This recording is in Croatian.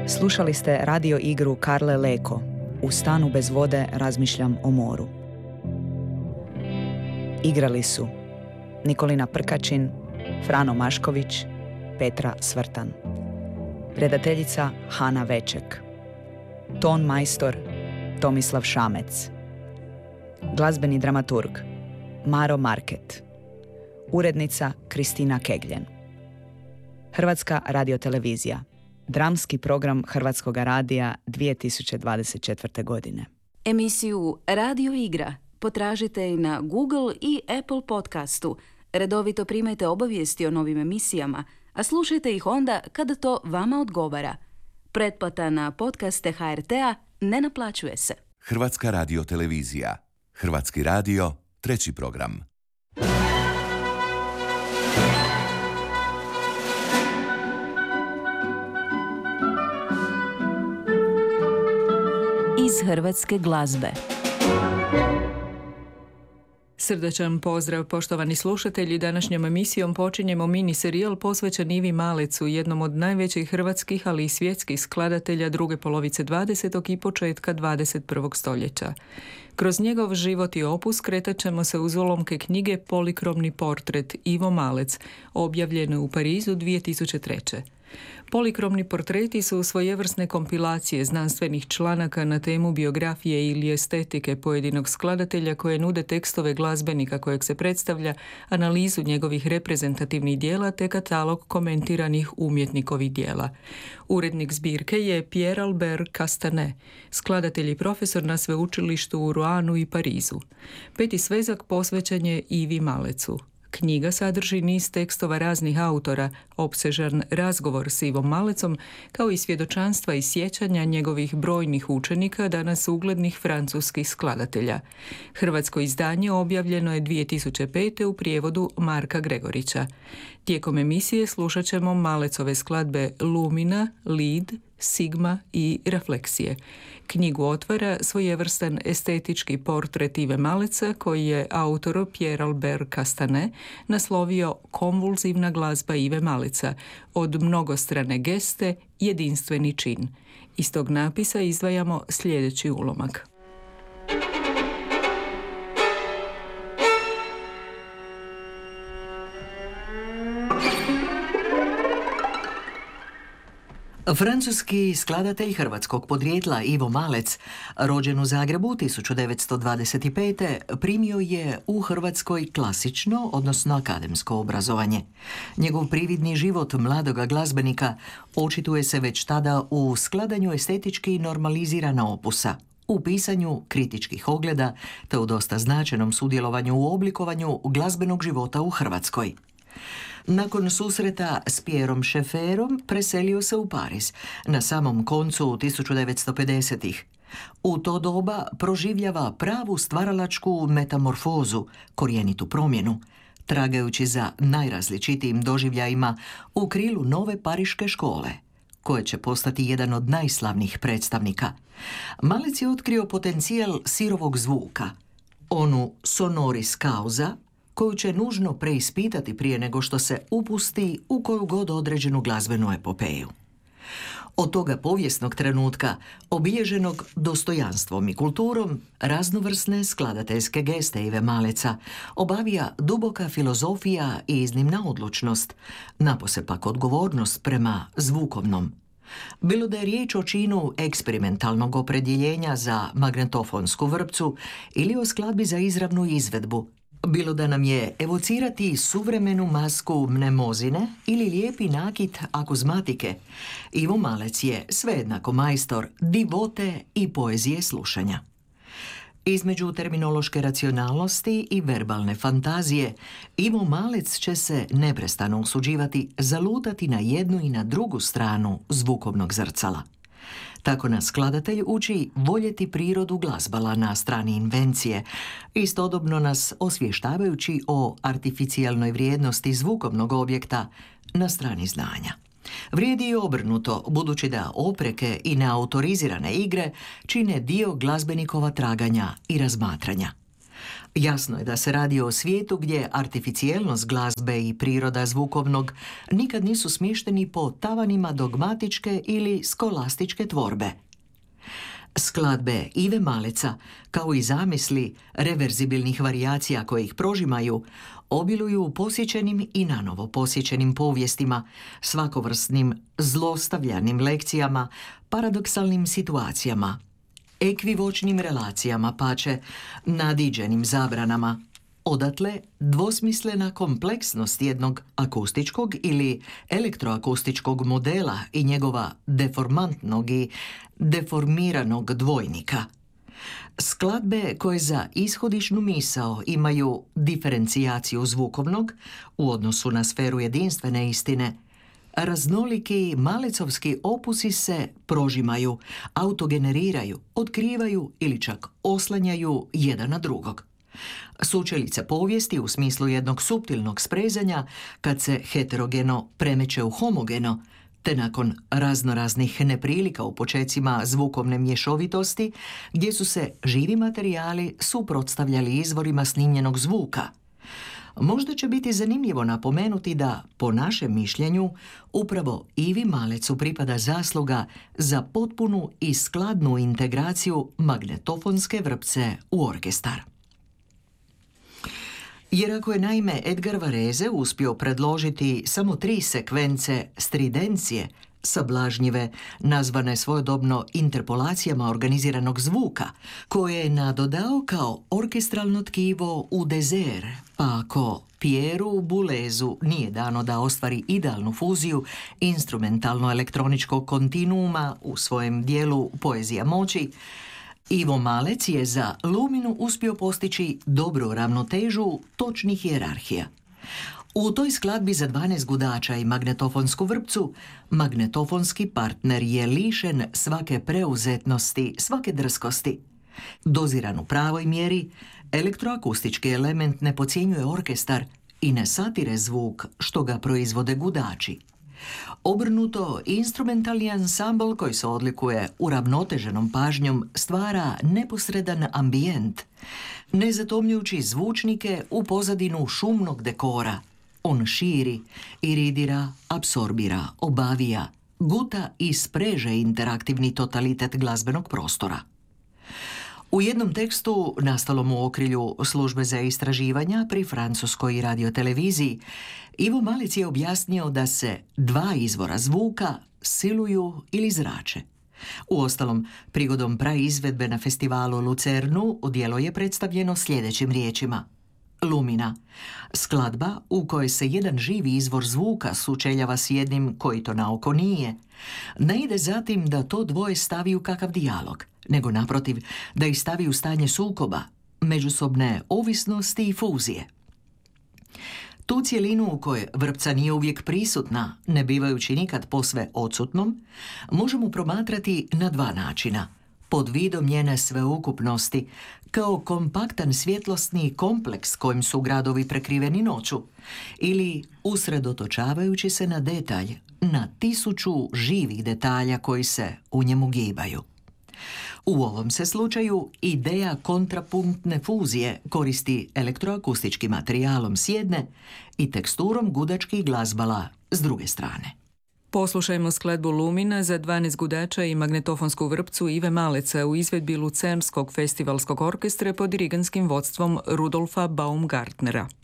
Slušali ste radio igru Karle Leko. U stanu bez vode razmišljam o moru. Igrali su Nikolina Prkačin, Frano Mašković, Petra Svrtan. Redateljica Hana Veček. Ton majstor Tomislav Šamec. Glazbeni dramaturg Maro Market. Urednica Kristina Kegljen. Hrvatska radiotelevizija. Dramski program Hrvatskog radija 2024. godine. Emisiju Radio igra potražite i na Google i Apple podcastu. Redovito primajte obavijesti o novim emisijama, a slušajte ih onda kada to vama odgovara. Pretplata na podcaste HRT-a ne naplaćuje se. Hrvatska radiotelevizija. Hrvatski radio, 3. program. Iz hrvatske glazbe. Srdačan pozdrav, poštovani slušatelji. Današnjom emisijom počinjemo mini serijal posvećen Ivi Malecu, jednom od najvećih hrvatskih, ali i svjetskih skladatelja druge polovice 20. i početka 21. stoljeća. Kroz njegov život i opus kretat ćemo se uz ulomke knjige Polikromni portret Ivo Malec, objavljene u Parizu 2003. Polikromni portreti su svojevrsne kompilacije znanstvenih članaka na temu biografije ili estetike pojedinog skladatelja koje nude tekstove glazbenika kojeg se predstavlja, analizu njegovih reprezentativnih dijela te katalog komentiranih umjetnikovih dijela. Urednik zbirke je Pierre Albert Castanet, skladatelj i profesor na sveučilištu u Roanu i Parizu. 5. svezak posvećen je Ivi Malecu. Knjiga sadrži niz tekstova raznih autora, opsežan razgovor s Ivom Malecom, kao i svjedočanstva i sjećanja njegovih brojnih učenika, danas uglednih francuskih skladatelja. Hrvatsko izdanje objavljeno je 2005. u prijevodu Marka Gregorića. Tijekom emisije slušat ćemo Malecove skladbe Lumina, Lid, Sigma i Refleksije. Knjigu otvara svojevrstan estetički portret Ive Maleca koji je autor Pierre Albert Castanet naslovio Konvulzivna glazba Ive Maleca, od mnogostrane geste jedinstveni čin. Iz tog napisa izdvajamo sljedeći ulomak. Francuski skladatelj hrvatskog podrijetla Ivo Malec, rođen u Zagrebu 1925. primio je u Hrvatskoj klasično, odnosno akademsko obrazovanje. Njegov prividni život mladoga glazbenika očituje se već tada u skladanju estetički normalizirana opusa, u pisanju kritičkih ogleda te u dosta značajnom sudjelovanju u oblikovanju glazbenog života u Hrvatskoj. Nakon susreta s Pierrom Schaefferom preselio se u Pariz na samom koncu 1950-ih. U to doba proživljava pravu stvaralačku metamorfozu, korjenitu promjenu, tragajući za najrazličitijim doživljajima u krilu nove pariške škole, koje će postati jedan od najslavnijih predstavnika. Malec je otkrio potencijal sirovog zvuka, onu sonoris causa, koju će nužno preispitati prije nego što se upusti u koju god određenu glazbenu epopeju. Od toga povijesnog trenutka, obilježenog dostojanstvom i kulturom, raznovrsne skladateljske geste Ive Maleca obavija duboka filozofija i iznimna odlučnost, napose pak odgovornost prema zvukovnom. Bilo da je riječ o činu eksperimentalnog opredjeljenja za magnetofonsku vrpcu ili o skladbi za izravnu izvedbu, bilo da nam je evocirati suvremenu masku mnemozine ili lijepi nakit akuzmatike, Ivo Malec je svejednako majstor divote i poezije slušanja. Između terminološke racionalnosti i verbalne fantazije, Ivo Malec će se neprestano usuđivati zalutati na jednu i na drugu stranu zvukovnog zrcala. Tako nas skladatelj uči voljeti prirodu glazbala na strani invencije, istodobno nas osvještavajući o artificijalnoj vrijednosti zvukovnog objekta na strani znanja. Vrijedi i obrnuto, budući da opreke i neautorizirane igre čine dio glazbenikova traganja i razmatranja. Jasno je da se radi o svijetu gdje artificijelnost glazbe i priroda zvukovnog nikad nisu smješteni po tavanima dogmatičke ili skolastičke tvorbe. Skladbe Ive Maleca, kao i zamisli reverzibilnih varijacija koje ih prožimaju, obiluju posjećenim i nanovo posjećenim povijestima, svakovrsnim zlostavljanim lekcijama, paradoksalnim situacijama, ekvivočnim relacijama, pače nadiđenim zabranama. Odatle dvosmislena kompleksnost jednog akustičkog ili elektroakustičkog modela i njegova deformantnog i deformiranog dvojnika. Skladbe koje za ishodišnu misao imaju diferencijaciju zvukovnog u odnosu na sferu jedinstvene istine, raznoliki malecovski opusi se prožimaju, autogeneriraju, otkrivaju ili čak oslanjaju jedan na drugog. Sučelice povijesti u smislu jednog suptilnog sprezanja kad se heterogeno premeće u homogeno, te nakon raznoraznih neprilika u počecima zvukovne mješovitosti, gdje su se živi materijali suprotstavljali izvorima snimljenog zvuka. Možda će biti zanimljivo napomenuti da, po našem mišljenju, upravo Ivi Malecu pripada zasluga za potpunu i skladnu integraciju magnetofonske vrpce u orkestar. Jer ako je naime Edgar Varese uspio predložiti samo 3 sekvence stridencije, sablažnjive, nazvane svojedobno interpolacijama organiziranog zvuka, koje je nadodao kao orkestralno tkivo u dezer, pa ako Pieru Boulezu nije dano da ostvari idealnu fuziju instrumentalno-elektroničkog kontinuuma u svojem dijelu Poezija moći, Ivo Malec je za Luminu uspio postići dobru ravnotežu točnih hijerarhija. U toj skladbi za 12 gudača i magnetofonsku vrpcu, magnetofonski partner je lišen svake preuzetnosti, svake drskosti. Doziran u pravoj mjeri, elektroakustički element ne podcjenjuje orkestar i ne satire zvuk što ga proizvode gudači. Obrnuto, instrumentalni ansambl koji se odlikuje uravnoteženom pažnjom stvara neposredan ambijent, ne zatomljujući zvučnike u pozadinu šumnog dekora. On širi, iridira, apsorbira, obavija, guta i spreže interaktivni totalitet glazbenog prostora. U jednom tekstu, nastalom u okrilju Službe za istraživanja pri francuskoj radioteleviziji, Ivo Malec je objasnio da se 2 izvora zvuka siluju ili zrače. Uostalom, prigodom praizvedbe na festivalu Lucernu djelo je predstavljeno sljedećim riječima. Lumina, skladba u kojoj se jedan živi izvor zvuka sučeljava s jednim koji to na oko nije, ne ide zatim da to dvoje stavi u kakav dijalog, nego naprotiv da ih stavi u stanje sukoba, međusobne ovisnosti i fuzije. Tu cjelinu u kojoj vrpca nije uvijek prisutna, ne bivajući nikad posve odsutnom, možemo promatrati na 2 načina. Pod vidom njene sveukupnosti, kao kompaktan svjetlosni kompleks kojim su gradovi prekriveni noću, ili usredotočavajući se na detalj, na 1000 živih detalja koji se u njemu gibaju. U ovom se slučaju ideja kontrapunktne fuzije koristi elektroakustičkim materijalom s jedne i teksturom gudačkih glazbala s druge strane. Poslušajmo skladbu Lumina za 12 gudača i magnetofonsku vrpcu Ive Maleca u izvedbi Lucernskog festivalskog orkestra pod dirigentskim vodstvom Rudolfa Baumgartnera.